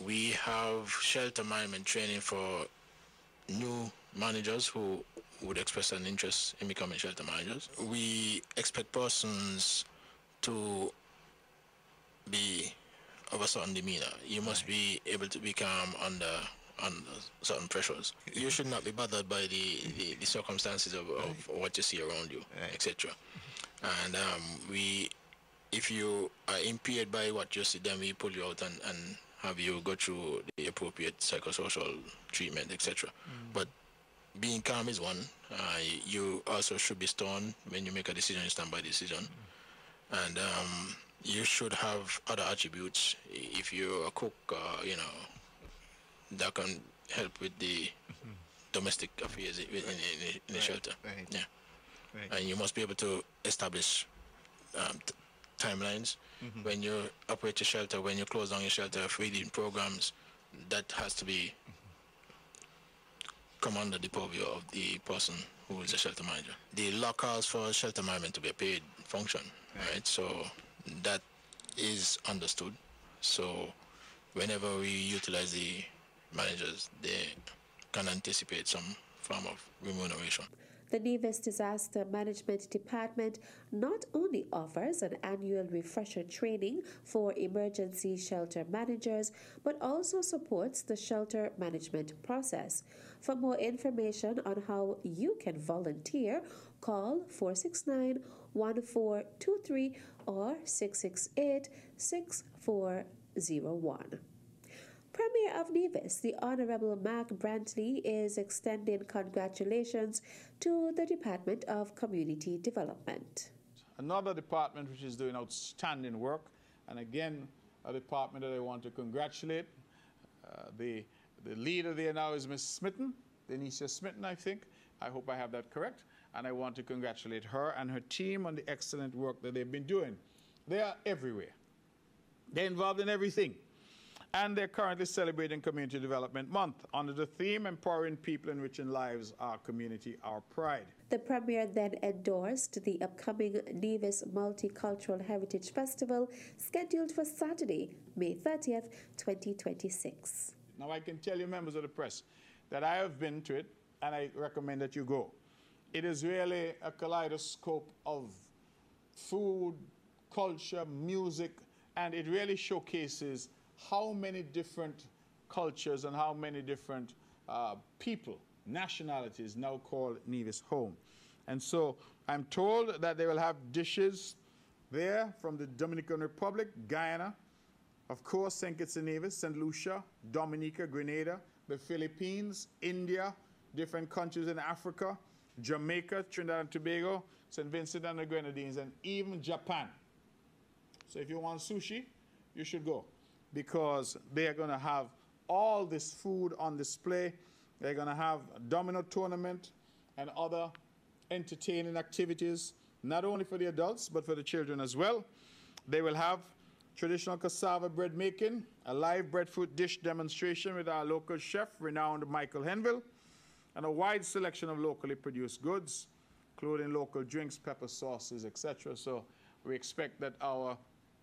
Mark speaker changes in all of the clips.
Speaker 1: We have shelter management training for new managers who would express an interest in becoming shelter managers. We expect persons to be of a certain demeanor. You must be able to be calm under certain pressures. You should not be bothered by the circumstances of what you see around you, etc. And if you are impaired by what you see, then we pull you out and have you go through the appropriate psychosocial treatment, etc. But being calm is one. You also should be stern when you make a decision. You stand by the decision, and you should have other attributes. If you're a cook, that can help with the domestic affairs in the shelter.
Speaker 2: Right.
Speaker 1: Yeah.
Speaker 2: Right.
Speaker 1: And you must be able to establish timelines when you operate your shelter, when you close down your shelter, feeding programs. That has to be come under the purview of the person who is a shelter manager. The law calls for shelter management to be a paid function, right? So that is understood. So whenever we utilize the managers, they can anticipate some form of remuneration.
Speaker 3: The Nevis Disaster Management Department not only offers an annual refresher training for emergency shelter managers, but also supports the shelter management process. For more information on how you can volunteer, call 469-1423 or 668-6401. Premier of Nevis, the Honorable Mark Brantley, is extending congratulations to the Department of Community Development.
Speaker 4: Another department which is doing outstanding work, and again, a department that I want to congratulate. The leader there now is Ms. Smitten, Denicia Smitten, I think. I hope I have that correct. And I want to congratulate her and her team on the excellent work that they've been doing. They are everywhere. They're involved in everything. And they're currently celebrating Community Development Month under the theme, Empowering People, Enriching Lives, Our Community, Our Pride.
Speaker 3: The Premier then endorsed the upcoming Nevis Multicultural Heritage Festival, scheduled for Saturday, May 30th, 2026.
Speaker 4: Now, I can tell you, members of the press, that I have been to it, and I recommend that you go. It is really a kaleidoscope of food, culture, music, and it really showcases how many different cultures and how many different people, nationalities now call Nevis home. And so I'm told that they will have dishes there from the Dominican Republic, Guyana, of course, St. Kitts and Nevis, St. Lucia, Dominica, Grenada, the Philippines, India, different countries in Africa, Jamaica, Trinidad and Tobago, St. Vincent and the Grenadines, and even Japan. So if you want sushi, you should go, because they are going to have all this food on display. They're going to have a domino tournament and other entertaining activities, not only for the adults, but for the children as well. They will have traditional cassava bread making, a live breadfruit dish demonstration with our local chef, renowned Michael Henville, and a wide selection of locally produced goods, including local drinks, pepper sauces, etc. So we expect that our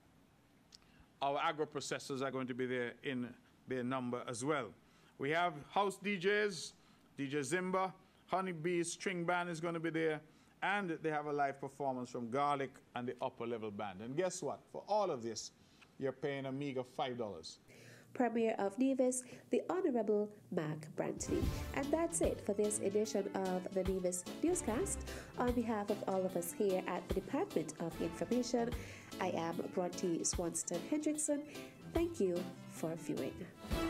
Speaker 4: agro-processors are going to be there in their number as well. We have house DJs, DJ Zimba, Honeybee's string band is going to be there, and they have a live performance from Garlic and the Upper Level Band. And guess what? For all of this, you're paying a meager $5.
Speaker 3: Premier of Nevis, the Honorable Mark Brantley. And that's it for this edition of the Nevis Newscast. On behalf of all of us here at the Department of Information, I am Bronte Swanston Hendrickson. Thank you for viewing.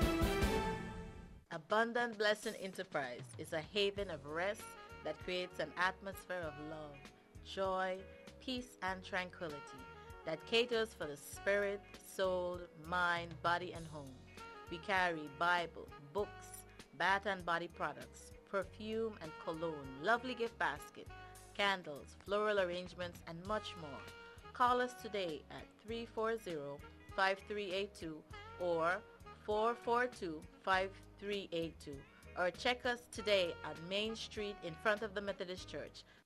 Speaker 5: Abundant Blessing Enterprise is a haven of rest that creates an atmosphere of love, joy, peace, and tranquility that caters for the spirit, soul, mind, body, and home. We carry Bible, books, bath and body products, perfume and cologne, lovely gift basket, candles, floral arrangements, and much more. Call us today at 340-5382 or 442-5382, or check us today on Main Street in front of the Methodist Church,